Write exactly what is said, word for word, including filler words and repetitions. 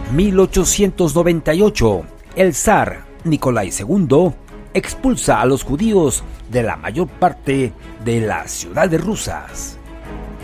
mil ochocientos noventa y ocho, el zar Nicolai segundo expulsa a los judíos de la mayor parte de las ciudades rusas.